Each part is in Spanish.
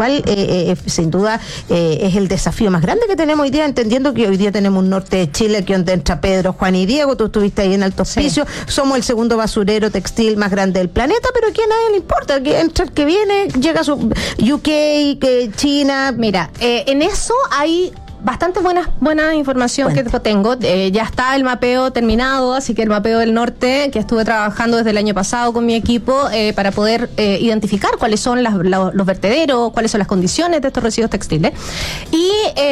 cual sin duda es el desafío más grande que tenemos hoy día, entendiendo que hoy día tenemos un norte de Chile que donde entra Pedro, Juan y Diego, tú estuviste ahí en Alto Hospicio, somos el segundo basurero textil más grande del planeta, pero aquí a nadie le importa, que entra el que viene, llega a su UK, que China. Mira, en eso hay bastante buena información que tengo. Ya está el mapeo terminado, así que el mapeo del norte, que estuve trabajando desde el año pasado con mi equipo para poder identificar cuáles son los vertederos, cuáles son las condiciones de estos residuos textiles. Y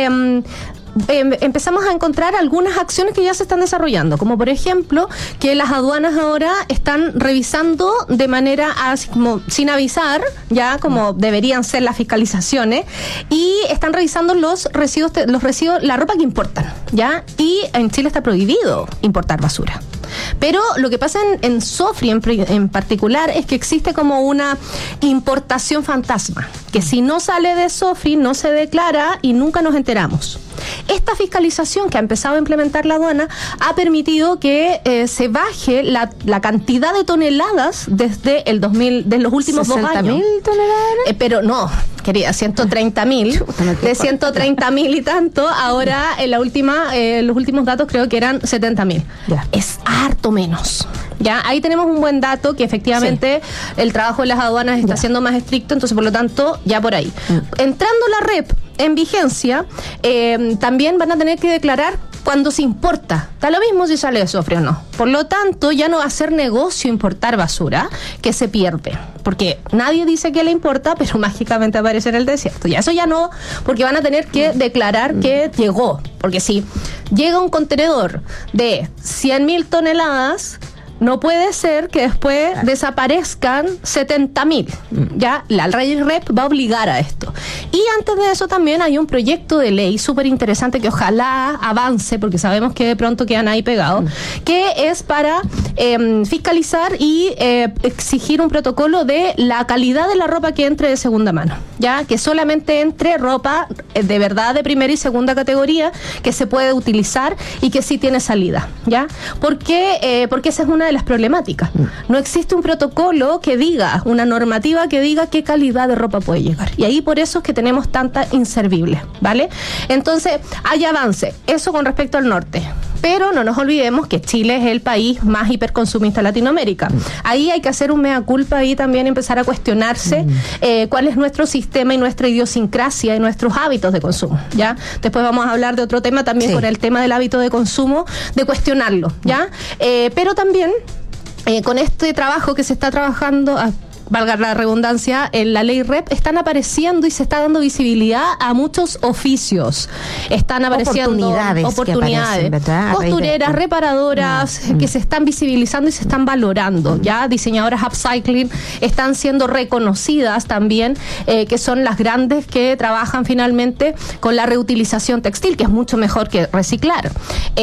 empezamos a encontrar algunas acciones que ya se están desarrollando, como por ejemplo que las aduanas ahora están revisando de manera así como sin avisar, ya como deberían ser las fiscalizaciones, y están revisando los residuos, la ropa que importan, ya, y en Chile está prohibido importar basura. Pero lo que pasa en Sofri en particular es que existe como una importación fantasma, que si no sale de Sofri no se declara y nunca nos enteramos. Esta fiscalización que ha empezado a implementar la aduana ha permitido que se baje la cantidad de toneladas desde el 2000, de los últimos 2 años. ¿60.000 toneladas? Pero no, querida, 130.000. De 130.000 y tanto, ahora en los últimos datos creo que eran 70.000. Es harto menos. Ya, ahí tenemos un buen dato que efectivamente el trabajo de las aduanas está siendo más estricto, entonces por lo tanto, ya por ahí. Entrando la REP en vigencia, también van a tener que declarar cuando se importa. Da lo mismo si sale de Sofri o no. Por lo tanto, ya no va a ser negocio importar basura que se pierde. Porque nadie dice que le importa, pero mágicamente aparece en el desierto. Ya eso ya no, porque van a tener que declarar que llegó. Porque si llega un contenedor de 100.000 toneladas, no puede ser que después desaparezcan 70.000. Ya, la ley REP va a obligar a esto. Y antes de eso también hay un proyecto de ley súper interesante que ojalá avance, porque sabemos que de pronto quedan ahí pegados, que es para fiscalizar y exigir un protocolo de la calidad de la ropa que entre de segunda mano. Ya, que solamente entre ropa de verdad de primera y segunda categoría, que se puede utilizar y que sí tiene salida. ¿Ya? Porque esa es una de las problemáticas. No existe un protocolo que diga, una normativa que diga qué calidad de ropa puede llegar. Y ahí por eso es que tenemos tanta inservible, ¿vale? Entonces, hay avance. Eso con respecto al norte. Pero no nos olvidemos que Chile es el país más hiperconsumista de Latinoamérica. Ahí hay que hacer un mea culpa y también empezar a cuestionarse cuál es nuestro sistema y nuestra idiosincrasia y nuestros hábitos de consumo, ¿ya? Después vamos a hablar de otro tema también con el tema del hábito de consumo, de cuestionarlo, ¿ya? Pero también con este trabajo que se está trabajando, valga la redundancia, en la ley REP, están apareciendo y se está dando visibilidad a muchos oficios. Están apareciendo oportunidades. Costureras, reparadoras, que se están visibilizando y se están valorando. Ya diseñadoras upcycling están siendo reconocidas también, que son las grandes que trabajan finalmente con la reutilización textil, que es mucho mejor que reciclar.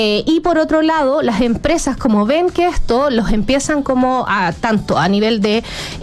Y por otro lado, las empresas, como ven que esto los empiezan como tanto a nivel de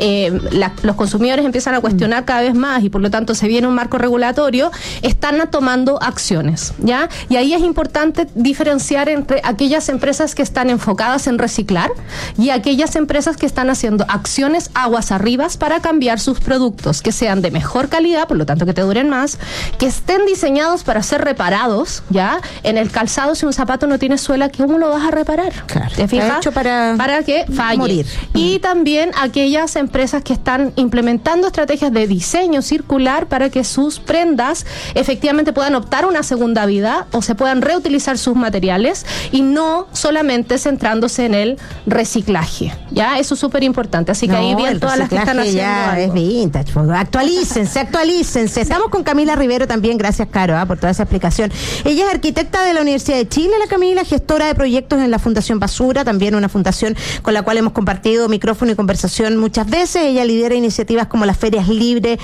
los consumidores empiezan a cuestionar cada vez más y por lo tanto se viene un marco regulatorio, están tomando acciones, ¿ya? Y ahí es importante diferenciar entre aquellas empresas que están enfocadas en reciclar y aquellas empresas que están haciendo acciones aguas arriba para cambiar sus productos, que sean de mejor calidad, por lo tanto que te duren más, que estén diseñados para ser reparados, ¿ya? En el calzado, si un zapato no tiene suela, ¿cómo lo vas a reparar? Claro, ¿te fijas? está hecho para que falle. Morir. Y también aquellas empresas que están implementando estrategias de diseño circular para que sus prendas efectivamente puedan optar una segunda vida o se puedan reutilizar sus materiales y no solamente centrándose en el reciclaje. Ya, eso es súper importante. Así que ahí bien todas las que están haciendo ya algo. Es vintage. Actualícense. Estamos con Camila Rivero también, gracias Caro, por toda esa explicación. Ella es arquitecta de la Universidad de Chile, la Camila, gestora de proyectos en la Fundación Basura, también una fundación con la cual hemos compartido micrófono y conversación muchas veces. Ella lidera iniciativas como las ferias libres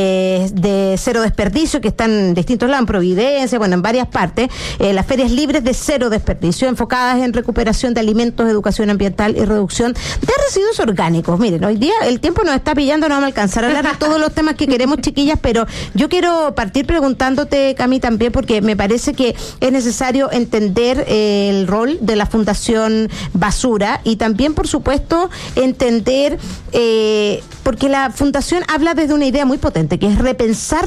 de cero desperdicio, que están en distintos lados, en Providencia, bueno, en varias partes, las ferias libres de cero desperdicio, enfocadas en recuperación de alimentos, educación ambiental y reducción de residuos orgánicos. Miren, hoy día el tiempo nos está pillando, no vamos a alcanzar a hablar de todos los temas que queremos, chiquillas, pero yo quiero partir preguntándote, Cami, también, porque me parece que es necesario entender el rol de la Fundación Basura y también, por supuesto, entender porque la Fundación habla desde una idea muy potente, que es repensar